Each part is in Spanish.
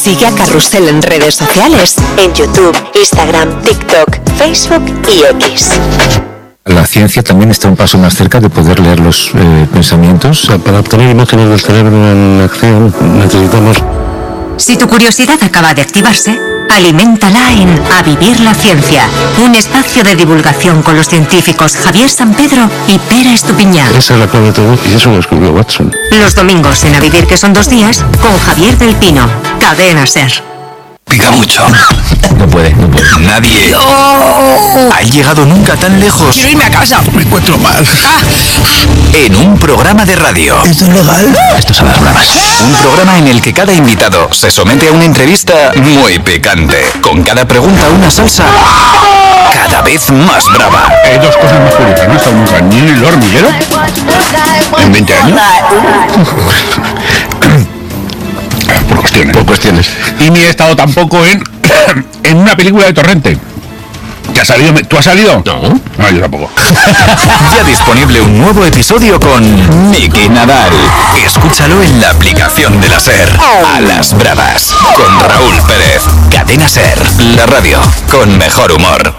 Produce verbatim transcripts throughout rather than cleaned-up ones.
Sigue a Carrusel en redes sociales, en YouTube, Instagram, TikTok, Facebook y X. La ciencia también está un paso más cerca de poder leer los eh, pensamientos. O sea, para obtener imágenes del cerebro en acción necesitamos... Si tu curiosidad acaba de activarse, aliméntala en A Vivir la Ciencia, un espacio de divulgación con los científicos Javier San Pedro y Pera Estupiñán. Esa es la clave de todo y eso lo escribió Watson. Los domingos en A Vivir, que son dos días, con Javier del Pino, Cadena SER. Pica mucho. No puede, no puede. Nadie oh. ha llegado nunca tan lejos. Quiero irme a casa. Me encuentro mal. Ah. En un programa de radio. ¿Esto es legal? Esto son las bromas. Un programa en el que cada invitado se somete a una entrevista muy picante. Con cada pregunta una salsa cada vez más brava. Hay dos cosas más curiosas, ¿no? Está un cañón y el hormiguero. En veinte años. Por cuestiones. Por cuestiones. Y ni he estado tampoco en, en una película de Torrente. ¿Qué ha salido? ¿Tú has salido? No. No, yo tampoco. Ya disponible un nuevo episodio con Miki Nadal. Escúchalo en la aplicación de la SER. A las bravas. Con Raúl Pérez. Cadena SER. La radio con mejor humor.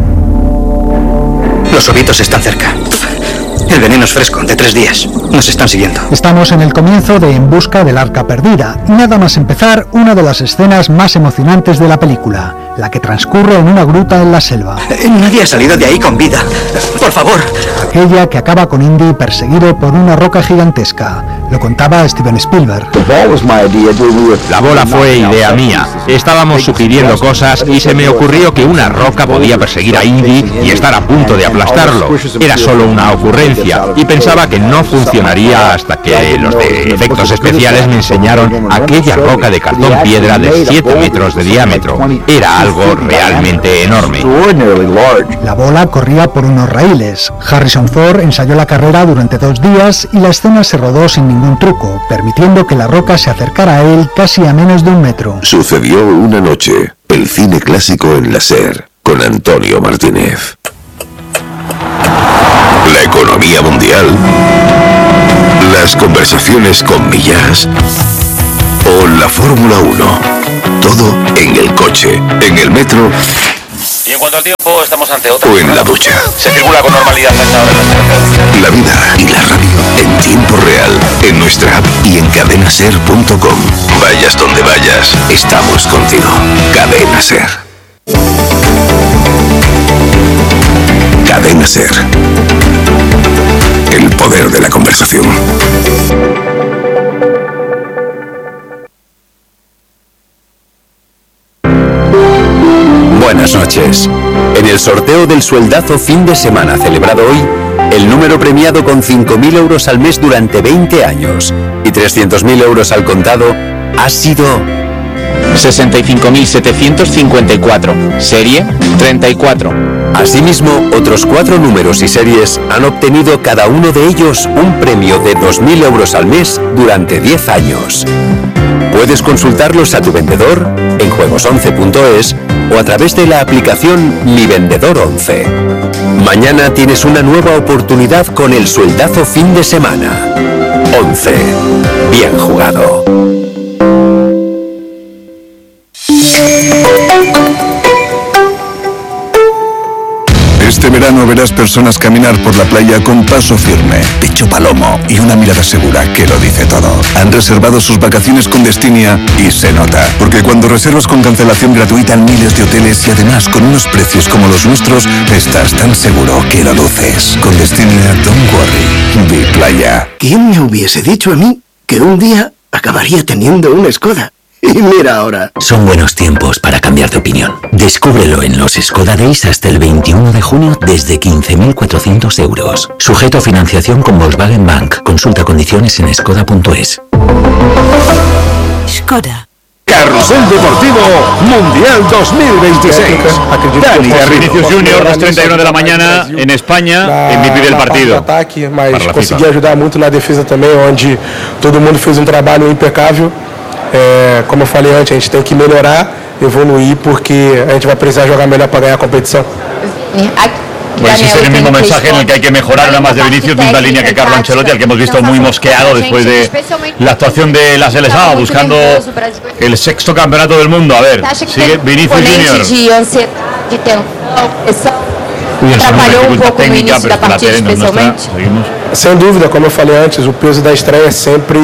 Los ovitos están cerca. El veneno es fresco, de tres días. Nos están siguiendo. Estamos en el comienzo de En busca del arca perdida. Nada más empezar, una de las escenas más emocionantes de la película, la que transcurre en una gruta en la selva. Nadie ha salido de ahí con vida. Por favor. Aquella que acaba con Indy perseguido por una roca gigantesca. Lo contaba Steven Spielberg. La bola fue idea mía. Estábamos sugiriendo cosas y se me ocurrió que una roca podía perseguir a Indy y estar a punto de aplastarlo. Era solo una ocurrencia y pensaba que no funcionaría hasta que los de efectos especiales me enseñaron aquella roca de cartón piedra de siete metros de diámetro. Era algo realmente enorme. La bola corría por unos raíles. Harrison Ford ensayó la carrera durante dos días y la escena se rodó sin ningún truco, permitiendo que la roca se acercara a él casi a menos de un metro. Sucedió una noche, el cine clásico en la SER, con Antonio Martínez. La economía mundial, las conversaciones con Millás o la Fórmula uno. Todo en el coche, en el metro. Y en cuanto al tiempo, estamos ante otra. O en la ducha. Se circula con normalidad a esta hora en las carreteras. La vida y la radio en tiempo real, en nuestra app y en cadena ser punto com. Vayas donde vayas, estamos contigo. Cadena SER. Cadena SER. El poder de la conversación. Buenas noches. En el sorteo del sueldazo fin de semana celebrado hoy, el número premiado con cinco mil euros al mes durante veinte años y trescientos mil euros al contado ha sido sesenta y cinco mil setecientos cincuenta y cuatro, serie treinta y cuatro. Asimismo, otros cuatro números y series han obtenido cada uno de ellos un premio de dos mil euros al mes durante diez años. Puedes consultarlos a tu vendedor en juegos once punto es o a través de la aplicación Mi Vendedor once. Mañana tienes una nueva oportunidad con el sueldazo fin de semana. once. Bien jugado. Este verano verás personas caminar por la playa con paso firme, pecho palomo y una mirada segura que lo dice todo. Han reservado sus vacaciones con Destinia y se nota, porque cuando reservas con cancelación gratuita en miles de hoteles y además con unos precios como los nuestros, estás tan seguro que lo luces. Con Destinia, don't worry, vi playa. ¿Quién me hubiese dicho a mí que un día acabaría teniendo una Skoda? Y mira ahora. Son buenos tiempos para cambiar de opinión. Descúbrelo en los Skoda Days hasta el veintiuno de junio desde quince mil cuatrocientos euros. Sujeto a financiación con Volkswagen Bank. Consulta condiciones en skoda punto es. Skoda. Carrusel Deportivo Mundial dos mil veintiséis. Dani Vinicius Junior, las treinta y una de la mañana en España, M V P del partido. Ataque, mas consegui ajudar muito na defesa também, onde todo mundo fez um trabalho impecável. É, como eu falei antes, a gente tem que melhorar, evoluir, porque a gente vai precisar jogar melhor para ganhar a competição. Pues ese es el mismo mensaje en el que hay que mejorar una más de Vinicius, misma línea que Carlo Ancelotti, al que hemos visto muy mosqueado después de la actuación de la selección, buscando el sexto campeonato del mundo. A ver, sigue Vinicius Junior. Atrapalhou um pouco no início da partida, especialmente. Sem dúvida, como eu falei antes, o peso da estreia sempre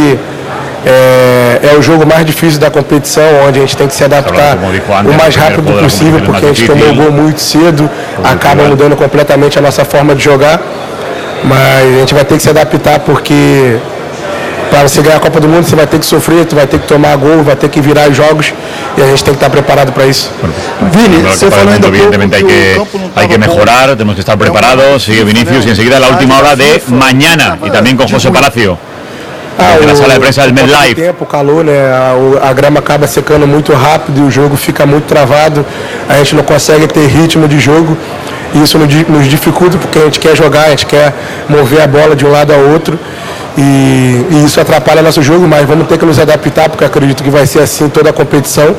é, é o jogo mais difícil da competição, onde a gente tem que se adaptar o mais rápido possível, porque a gente tomou o gol muito cedo, acaba mudando completamente a nossa forma de jogar, mas a gente vai ter que se adaptar, porque para você ganhar a Copa do Mundo você vai ter que sofrer, tu vai ter que tomar gol, vai ter que virar os jogos, e a gente tem que estar preparado para isso. Vini, se falando evidentemente hay que, hay que mejorar, tenemos que estar preparados. Sigue Vinicius y enseguida la última hora de mañana, y también con José Palacio. Ah, na sala de prensa del MetLife. Tempo, calor, né? A, a grama acaba secando muito rápido e o jogo fica muito travado. A gente não consegue ter ritmo de jogo. E isso nos dificulta porque a gente quer jogar, a gente quer mover a bola de um lado ao outro. E, e isso atrapalha nosso jogo, mas vamos ter que nos adaptar, porque acredito que vai ser assim toda a competição,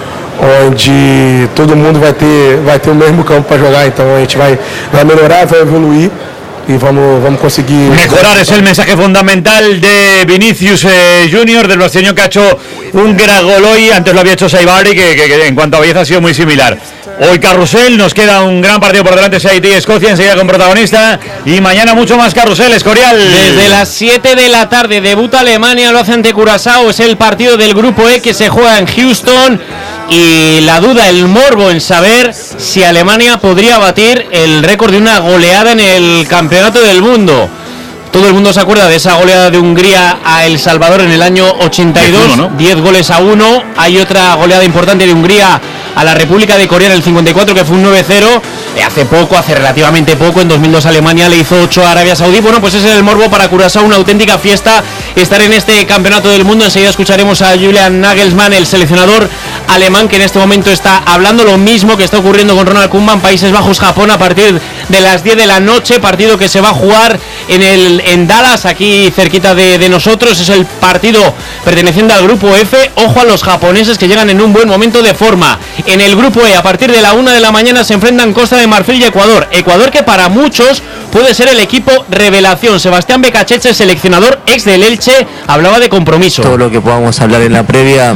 onde todo mundo vai ter, vai ter o mesmo campo para jogar. Então a gente vai, vai melhorar, vai evoluir. Y vamos, vamos a conseguir mejorar. Es el mensaje fundamental de Vinicius eh, Junior, del brasileño que ha hecho un gran gol hoy. Antes lo había hecho Saibari, que, que, que en cuanto a belleza ha sido muy similar. Hoy carrusel, nos queda un gran partido por delante, Haití y Escocia, enseguida con protagonista. Y mañana mucho más carrusel, Escorial. Desde las siete de la tarde debuta Alemania, lo hace ante Curazao. Es el partido del grupo E que se juega en Houston. Y la duda, el morbo en saber si Alemania podría batir el récord de una goleada en el Campeonato del Mundo. Todo el mundo se acuerda de esa goleada de Hungría a El Salvador en el año ochenta y dos, ¿no? diez goles a uno. Hay otra goleada importante de Hungría a la República de Corea en el cincuenta y cuatro, que fue un nueve cero. Hace poco, hace relativamente poco, en dos mil dos Alemania le hizo ocho a Arabia Saudí. Bueno, pues ese es el morbo para Curazao, una auténtica fiesta estar en este Campeonato del Mundo. Enseguida escucharemos a Julian Nagelsmann, el seleccionador alemán, que en este momento está hablando lo mismo que está ocurriendo con Ronald Koeman, Países Bajos, Japón, a partir de las diez de la noche, partido que se va a jugar en el en Dallas, aquí cerquita de, de nosotros. Es el partido perteneciente al grupo F. Ojo a los japoneses, que llegan en un buen momento de forma. En el grupo E, a partir de la una de la mañana, se enfrentan Costa de Marfil y Ecuador. Ecuador, que para muchos puede ser el equipo revelación. Sebastián Becacheche, seleccionador ex del Elche, hablaba de compromiso. Todo lo que podamos hablar en la previa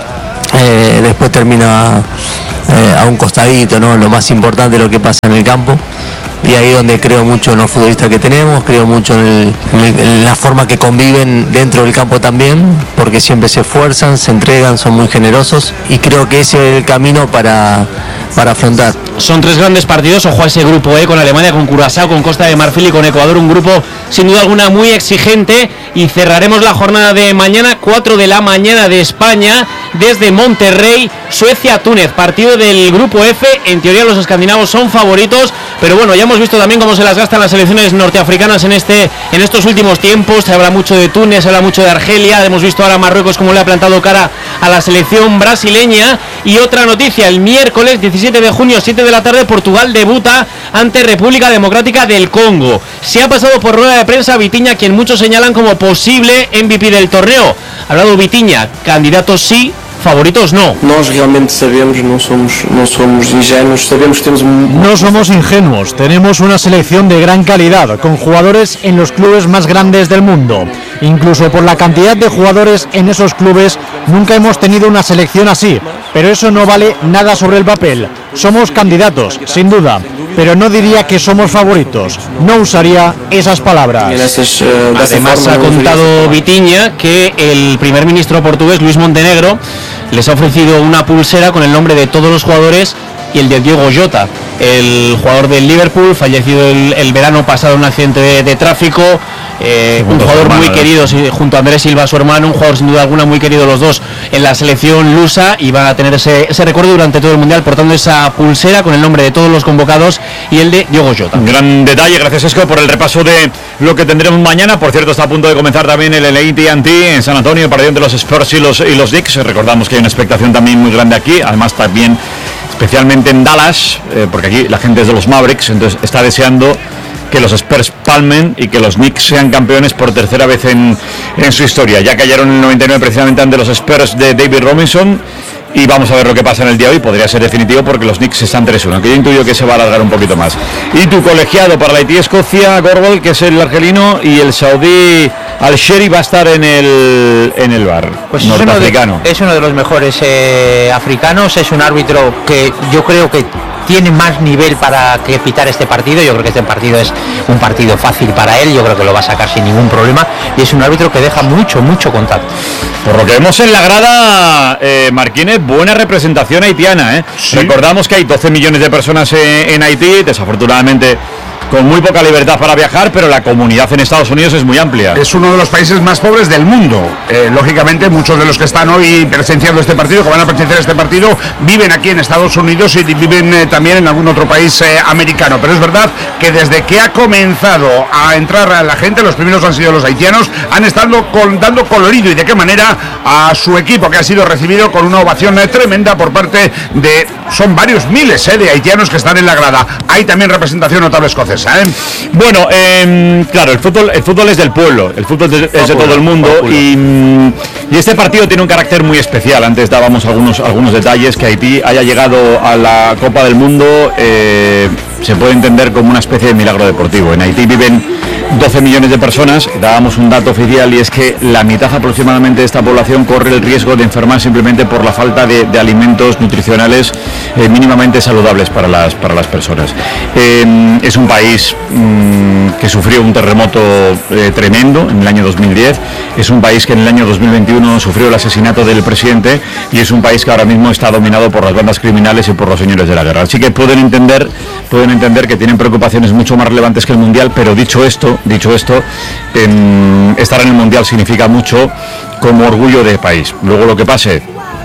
eh, después termina eh, a un costadito, ¿no? Lo más importante es lo que pasa en el campo. Y ahí donde creo mucho en los futbolistas que tenemos, creo mucho en, el, en, el, en la forma que conviven dentro del campo también, porque siempre se esfuerzan, se entregan, son muy generosos, y creo que ese es el camino para, para afrontar. Son tres grandes partidos, ojo a ese grupo E, con Alemania, con Curazao, con Costa de Marfil y con Ecuador, un grupo sin duda alguna muy exigente. Y cerraremos la jornada de mañana, cuatro de la mañana de España, desde Monterrey, Suecia-Túnez, partido del grupo F. En teoría los escandinavos son favoritos, pero bueno, ya hemos visto también cómo se las gastan las selecciones norteafricanas en este en estos últimos tiempos. Se habla mucho de Túnez, se habla mucho de Argelia, hemos visto ahora Marruecos cómo le ha plantado cara a la selección brasileña. Y otra noticia, el miércoles diecisiete de junio, siete de la tarde, Portugal debuta ante República Democrática del Congo. Se ha pasado por rueda de prensa Vitinha, quien muchos señalan como posible M V P del torneo. Ha hablado Vitinha, candidatos sí, favoritos no. Nós realmente sabemos, no somos, no somos ingenuos, sabemos que tenemos un... No somos ingenuos, tenemos una selección de gran calidad, con jugadores en los clubes más grandes del mundo. Incluso por la cantidad de jugadores en esos clubes, nunca hemos tenido una selección así, pero eso no vale nada sobre el papel. Somos candidatos, sin duda, pero no diría que somos favoritos, no usaría esas palabras. Además ha contado Vitinha que el primer ministro portugués, Luis Montenegro, les ha ofrecido una pulsera con el nombre de todos los jugadores y el de Diogo Jota, el jugador del Liverpool, fallecido el, el verano pasado en un accidente de, de tráfico. Eh, un jugador muy hermano, querido, sí, junto a Andrés Silva, su hermano, un jugador sin duda alguna muy querido los dos en la selección lusa, y van a tener ese, ese recuerdo durante todo el mundial, portando esa pulsera con el nombre de todos los convocados y el de Diogo Jota. Un gran detalle, gracias Esco por el repaso de lo que tendremos mañana. Por cierto, está a punto de comenzar también el A T and T en San Antonio, el partido entre los Spurs y los, y los Knicks. Recordamos que hay una expectación también muy grande aquí, además también especialmente en Dallas, eh, porque aquí la gente es de los Mavericks, entonces está deseando que los Spurs palmen y que los Knicks sean campeones por tercera vez en, en su historia. Ya cayeron en el noventa y nueve precisamente ante los Spurs de David Robinson, y vamos a ver lo que pasa en el día de hoy. Podría ser definitivo porque los Knicks están tres uno, que yo intuyo que se va a alargar un poquito más. Y tu colegiado para la Haití-Escocia, Gorbel, que es el argelino, y el saudí Al-Sheri va a estar en el en el bar pues norteafricano. Es uno, de, es uno de los mejores eh, africanos, es un árbitro que yo creo que tiene más nivel para que pitar este partido. Yo creo que este partido es un partido fácil para él, yo creo que lo va a sacar sin ningún problema, y es un árbitro que deja mucho, mucho contacto. Por lo que vemos en la grada, eh, Marquínez, buena representación haitiana, ¿eh? Sí. Recordamos que hay doce millones de personas en, en Haití, desafortunadamente con muy poca libertad para viajar, pero la comunidad en Estados Unidos es muy amplia. Es uno de los países más pobres del mundo. Eh, lógicamente, muchos de los que están hoy presenciando este partido, que van a presenciar este partido, viven aquí en Estados Unidos y viven eh, también en algún otro país eh, americano. Pero es verdad que desde que ha comenzado a entrar a la gente, los primeros han sido los haitianos, han estado con, dando colorido y de qué manera a su equipo, que ha sido recibido con una ovación eh, tremenda por parte de, son varios miles eh, de haitianos que están en la grada. Hay también representación notable escocesa. ¿Eh? Bueno, eh, claro, el fútbol, el fútbol es del pueblo, el fútbol es de, es de todo el mundo, y, y este partido tiene un carácter muy especial. Antes dábamos algunos, algunos detalles. Que Haití haya llegado a la Copa del Mundo eh, se puede entender como una especie de milagro deportivo. En Haití viven doce millones de personas, dábamos un dato oficial, y es que la mitad aproximadamente de esta población corre el riesgo de enfermar simplemente por la falta de, de alimentos nutricionales eh, mínimamente saludables para las, para las personas. Eh, es un país mmm, que sufrió un terremoto eh, tremendo en el año dos mil diez, es un país que en el año dos mil veintiuno sufrió el asesinato del presidente, y es un país que ahora mismo está dominado por las bandas criminales y por los señores de la guerra. Así que pueden entender, pueden entender que tienen preocupaciones mucho más relevantes que el Mundial, pero dicho esto, Dicho esto, eh, estar en el Mundial significa mucho como orgullo de país. Luego lo que pase,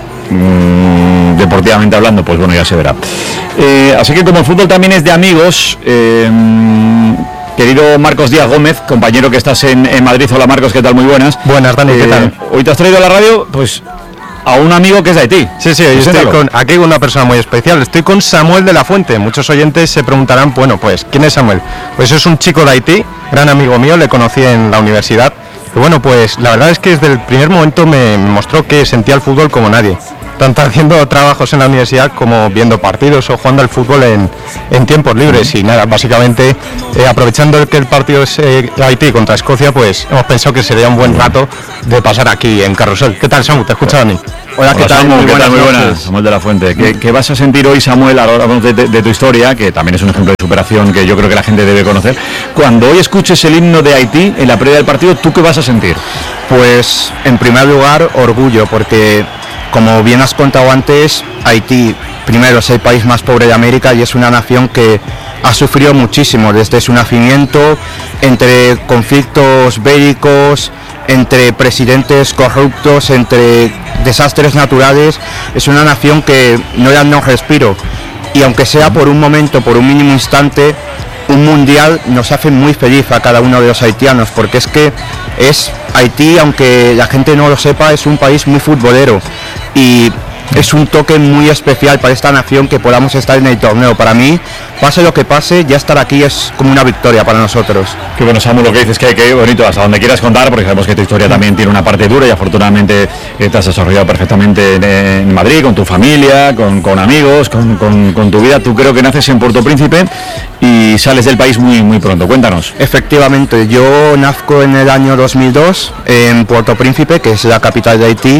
mmm, deportivamente hablando, pues bueno, ya se verá. Eh, así que como el fútbol también es de amigos, eh, querido Marcos Díaz Gómez, compañero que estás en, en Madrid. Hola Marcos, ¿qué tal? Muy buenas. Buenas, Dani, ¿qué tal? Eh, hoy te has traído a la radio, pues, a un amigo que es de Haití. Sí, sí, hoy estoy con, aquí con una persona muy especial. Estoy con Samuel de la Fuente. Muchos oyentes se preguntarán, bueno, pues, ¿quién es Samuel? Pues es un chico de Haití, gran amigo mío, le conocí en la universidad. Y bueno, pues la verdad es que desde el primer momento me, me mostró que sentía el fútbol como nadie. Tanto haciendo trabajos en la universidad como viendo partidos o jugando al fútbol en, en tiempos libres. Y nada, básicamente eh, aprovechando que el partido es eh, Haití contra Escocia, pues hemos pensado que sería un buen rato de pasar aquí en Carrusel. ¿Qué tal, Samu? ¿Te escuchas a mí? Hola, ¿qué Hola, tal? Samu, muy, ¿qué buenas, tal? Muy buenas, Samuel de la Fuente. ¿Qué, ¿Qué vas a sentir hoy, Samuel? Ahora hablamos de, de, de tu historia, que también es un ejemplo de superación que yo creo que la gente debe conocer. Cuando hoy escuches el himno de Haití en la previa del partido, ¿tú qué vas a sentir? Pues, en primer lugar, orgullo, porque como bien has contado antes, Haití, primero, es el país más pobre de América y es una nación que ha sufrido muchísimo desde su nacimiento, entre conflictos bélicos, entre presidentes corruptos, entre desastres naturales. Es una nación que no le da un respiro, y aunque sea por un momento, por un mínimo instante, un mundial nos hace muy feliz a cada uno de los haitianos, porque es que es Haití, aunque la gente no lo sepa, es un país muy futbolero, y es un toque muy especial para esta nación que podamos estar en el torneo. Para mí, pase lo que pase, ya estar aquí es como una victoria para nosotros. Qué bueno, Samu, lo que dices, que, que bonito, hasta donde quieras contar, porque sabemos que tu historia también tiene una parte dura, y afortunadamente eh, te has desarrollado perfectamente en, en Madrid, con tu familia, con, con amigos, con, con, con tu vida. Tú creo que naces en Puerto Príncipe y sales del país muy, muy pronto. Cuéntanos. Efectivamente, yo nazco en el año dos mil dos en Puerto Príncipe, que es la capital de Haití,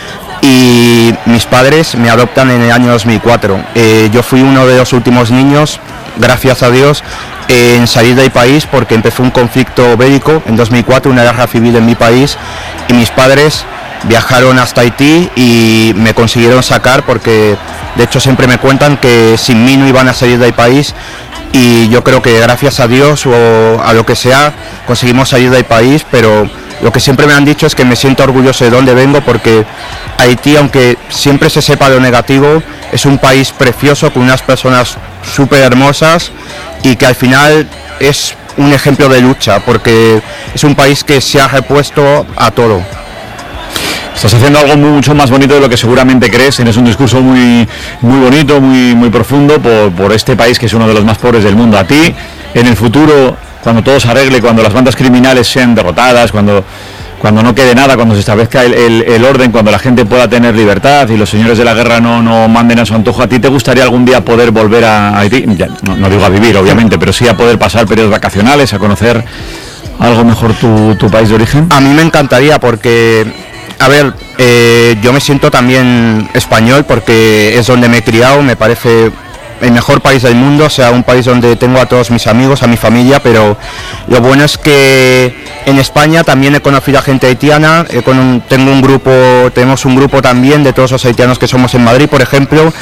y mis padres me adoptan en el año dos mil cuatro. Eh, yo fui uno de los últimos niños, gracias a Dios, en salir del país, porque empezó un conflicto bélico en dos mil cuatro, una guerra civil en mi país, y mis padres viajaron hasta Haití y me consiguieron sacar, porque de hecho siempre me cuentan que sin mí no iban a salir del país, y yo creo que gracias a Dios o a lo que sea conseguimos salir del país. Pero lo que siempre me han dicho es que me siento orgulloso de dónde vengo, porque Haití, aunque siempre se sepa lo negativo, es un país precioso con unas personas súper hermosas, y que al final es un ejemplo de lucha, porque es un país que se ha repuesto a todo. Estás haciendo algo mucho más bonito de lo que seguramente crees. Tienes un discurso muy, muy bonito, muy, muy profundo por, por este país que es uno de los más pobres del mundo. A ti, en el futuro, cuando todo se arregle, cuando las bandas criminales sean derrotadas, cuando cuando no quede nada, cuando se establezca el, el, el orden, cuando la gente pueda tener libertad y los señores de la guerra no, no manden a su antojo, ¿a ti te gustaría algún día poder volver a Haití? Ya, no, no digo a vivir, obviamente, pero sí a poder pasar periodos vacacionales, a conocer algo mejor tu, tu país de origen? A mí me encantaría porque, a ver, eh, yo me siento también español porque es donde me he criado, me parece el mejor país del mundo, o sea, un país donde tengo a todos mis amigos, a mi familia, pero lo bueno es que en España también he conocido a gente haitiana, he con, tengo un grupo, tenemos un grupo también de todos los haitianos que somos en Madrid, por ejemplo,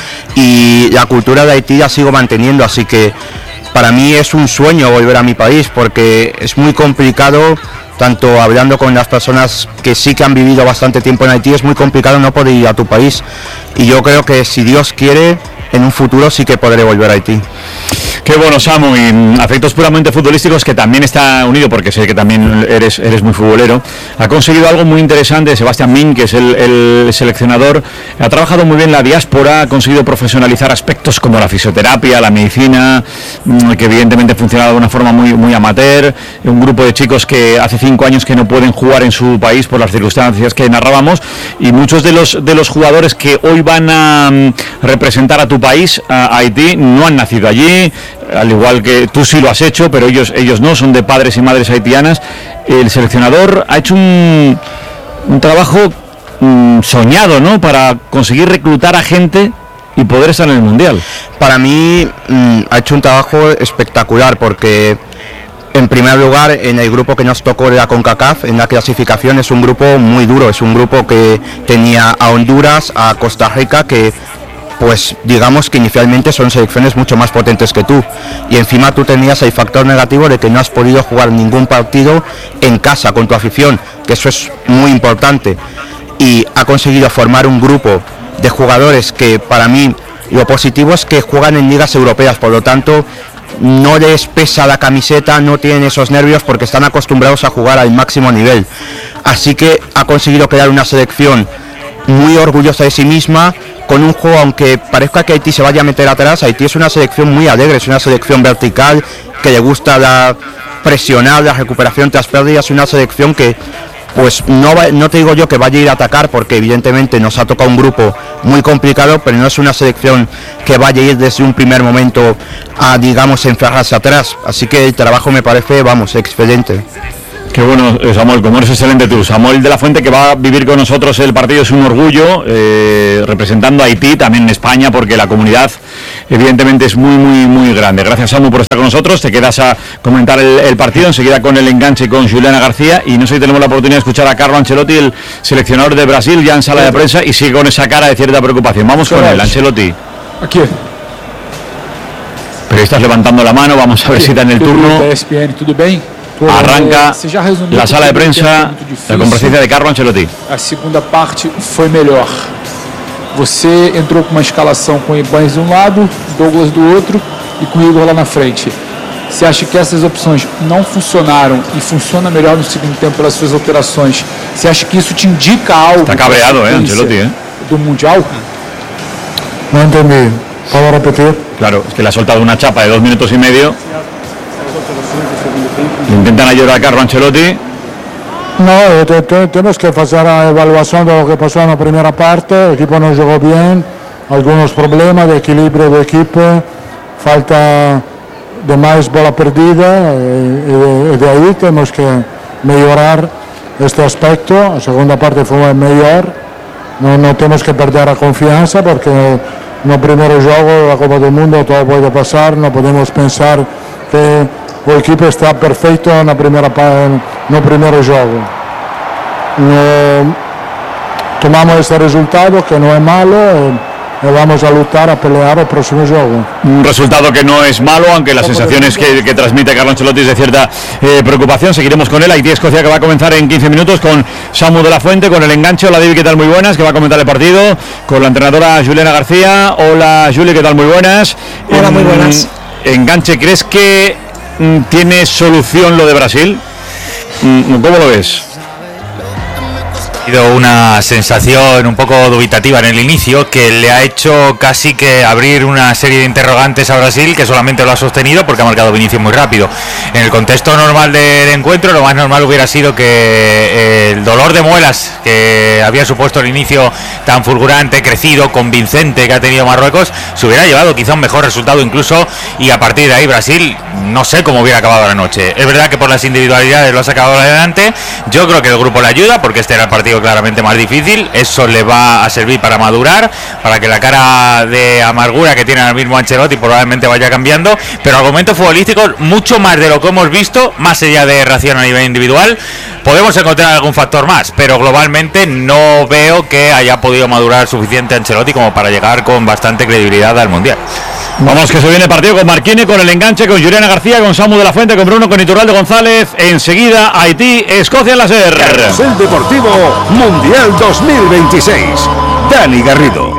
y la cultura de Haití la sigo manteniendo, así que para mí es un sueño volver a mi país, porque es muy complicado, tanto hablando con las personas que sí que han vivido bastante tiempo en Haití, es muy complicado no poder ir a tu país, y yo creo que si Dios quiere, en un futuro sí que podré volver a Haití. Qué bueno, Samu, y afectos puramente futbolísticos, que también está unido, porque sé que también eres, eres muy futbolero. Ha conseguido algo muy interesante Sebastián Min, que es el, el seleccionador. Ha trabajado muy bien la diáspora, ha conseguido profesionalizar aspectos como la fisioterapia, la medicina, que evidentemente funcionaba de una forma muy, muy amateur. Un grupo de chicos que hace cinco años que no pueden jugar en su país por las circunstancias que narrábamos, y muchos de los, de los jugadores que hoy van a um, representar a tu país, a Haití, no han nacido allí, al igual que tú sí lo has hecho, pero ellos ellos no, son de padres y madres haitianas. El seleccionador ha hecho un, un trabajo mm, soñado, ¿no?, para conseguir reclutar a gente y poder estar en el Mundial. Para mí mm, ha hecho un trabajo espectacular, porque en primer lugar, en el grupo que nos tocó de la CONCACAF, en la clasificación, es un grupo muy duro, es un grupo que tenía a Honduras, a Costa Rica, que pues digamos que inicialmente son selecciones mucho más potentes que tú, y encima tú tenías el factor negativo de que no has podido jugar ningún partido en casa con tu afición, que eso es muy importante, y ha conseguido formar un grupo de jugadores que para mí lo positivo es que juegan en ligas europeas, por lo tanto no les pesa la camiseta, no tienen esos nervios porque están acostumbrados a jugar al máximo nivel, así que ha conseguido crear una selección muy orgullosa de sí misma, con un juego, aunque parezca que Haití se vaya a meter atrás, Haití es una selección muy alegre, es una selección vertical, que le gusta la presionar, la recuperación tras pérdidas, una selección que, pues no, va, no te digo yo que vaya a ir a atacar, porque evidentemente nos ha tocado un grupo muy complicado, pero no es una selección que vaya a ir desde un primer momento a, digamos, encerrarse atrás, así que el trabajo me parece, vamos, excelente. Qué bueno, Samuel, como eres excelente tú. Samuel de la Fuente, que va a vivir con nosotros el partido, es un orgullo, eh, representando a Haití, también en España, porque la comunidad evidentemente es muy, muy, muy grande. Gracias, Samu, por estar con nosotros. Te quedas a comentar el, el partido, enseguida con el enganche con Juliana García, y no sé si tenemos la oportunidad de escuchar a Carlo Ancelotti, el seleccionador de Brasil, ya en sala de prensa, y sigue con esa cara de cierta preocupación. Vamos con él, Ancelotti. Aquí. Periodistas levantando la mano, vamos a ver si está en el turno. ¿Todo bien? Arranca la sala de prensa, la comparecencia de Carlo Ancelotti. A segunda parte foi melhor. Você entrou com uma escalação com Ibanez de um lado, Douglas do outro e com Igor lá na frente. Você acha que essas opções não funcionaram e funciona melhor no segundo tempo pelas suas alterações? Você acha que isso te indica algo? Está cabreado, eh, Ancelotti, eh? Do Mundial? No entendí. ¿Puedo repetir? Claro, es que le ha soltado una chapa de dos minutos y medio. Intentan ayudar a Carlo Ancelotti. No, te, te, tenemos que hacer la evaluación de lo que pasó en la primera parte. El equipo no jugó bien, algunos problemas de equilibrio de equipo, falta de más bola perdida, y, y de ahí tenemos que mejorar este aspecto. La segunda parte fue mejor, no, no tenemos que perder la confianza, porque no primero juego, la Copa del Mundo, todo puede pasar, no podemos pensar que el equipo está perfecto en la primera no primero juego. No, tomamos este resultado que no es malo y, y vamos a luchar, a pelear el próximo juego. Un resultado que no es malo, aunque las sensaciones que, que transmite Carlo Ancelotti es de cierta eh, preocupación. Seguiremos con él. Haití-Escocia, que va a comenzar en quince minutos, con Samu de la Fuente, con el enganche. Hola, David, ¿qué tal? Muy buenas, que va a comentar el partido, con la entrenadora Juliana García. Hola, Juli, ¿qué tal? Muy buenas. Hola, muy buenas. Enganche, ¿crees que ¿tiene solución lo de Brasil? ¿Cómo lo ves? Ha sido una sensación un poco dubitativa en el inicio que le ha hecho casi que abrir una serie de interrogantes a Brasil, que solamente lo ha sostenido porque ha marcado Vinicius muy rápido. En el contexto normal del encuentro, lo más normal hubiera sido que el dolor de muelas que había supuesto el inicio tan fulgurante, crecido, convincente que ha tenido Marruecos, se hubiera llevado quizá un mejor resultado incluso, y a partir de ahí Brasil no sé cómo hubiera acabado la noche. Es verdad que por las individualidades lo ha sacado adelante. Yo creo que el grupo le ayuda porque este era el partido claramente más difícil. Eso le va a servir para madurar, para que la cara de amargura que tiene ahora mismo Ancelotti probablemente vaya cambiando, pero argumentos futbolísticos mucho más de lo que hemos visto, más allá de reacción a nivel individual. Podemos encontrar algún factor más, pero globalmente no veo que haya podido madurar suficiente Ancelotti como para llegar con bastante credibilidad al Mundial. Vamos, que se viene el partido con Marquini, con el enganche, con Juliana García, con Samu de la Fuente, con Bruno, con Iturralde González. Enseguida, Haití, Escocia en la SER. Carrusel Deportivo Mundial dos mil veintiséis. Dani Garrido.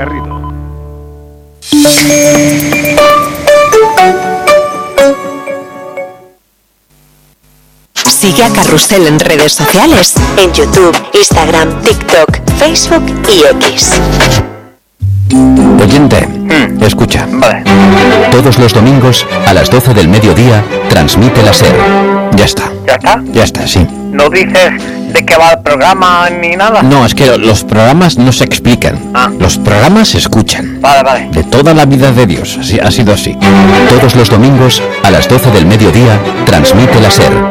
Sigue a Carrusel en redes sociales, en YouTube, Instagram, TikTok, Facebook y X. Oyente, mm. escucha. Vale. Todos los domingos a las doce del mediodía transmite la SER. Ya está. ¿Ya está? Ya está, sí. ¿No dices de qué va el programa ni nada? No, es que los programas no se explican. Ah. Los programas se escuchan. Vale, vale. De toda la vida de Dios, así, ha sido así. Todos los domingos a las doce del mediodía transmite la SER.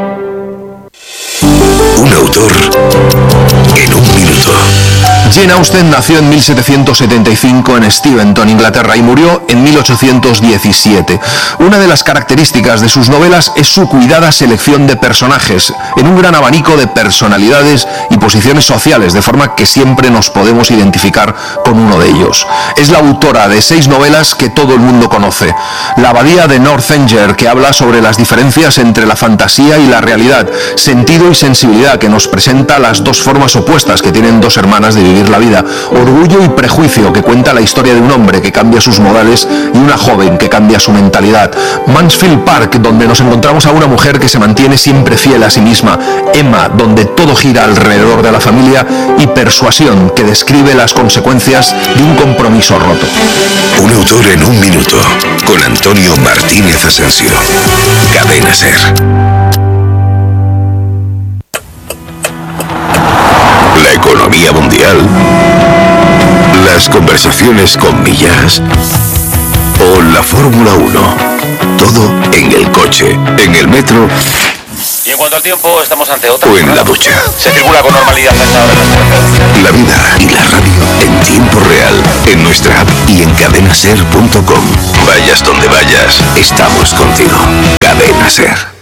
Un autor en un minuto. Jane Austen nació en mil setecientos setenta y cinco en Steventon, Inglaterra, y murió en mil ochocientos diecisiete. Una de las características de sus novelas es su cuidada selección de personajes, en un gran abanico de personalidades y posiciones sociales, de forma que siempre nos podemos identificar con uno de ellos. Es la autora de seis novelas que todo el mundo conoce. La abadía de Northanger, que habla sobre las diferencias entre la fantasía y la realidad, Sentido y sensibilidad, que nos presenta las dos formas opuestas que tienen dos hermanas de vivir la vida, Orgullo y prejuicio, que cuenta la historia de un hombre que cambia sus modales y una joven que cambia su mentalidad, Mansfield Park, donde nos encontramos a una mujer que se mantiene siempre fiel a sí misma, Emma, donde todo gira alrededor de la familia, y Persuasión, que describe las consecuencias de un compromiso roto. Un autor en un minuto, con Antonio Martínez Asensio. Cadena SER. La economía mundial, las conversaciones con millas o la Fórmula uno. Todo en el coche, en el metro. Y en cuanto al tiempo, estamos ante otra. O en la ducha. Se circula con normalidad a esta hora en nuestra ciudad. La vida y la radio en tiempo real, en nuestra app y en cadena ser punto com. Vayas donde vayas, estamos contigo. Cadena SER.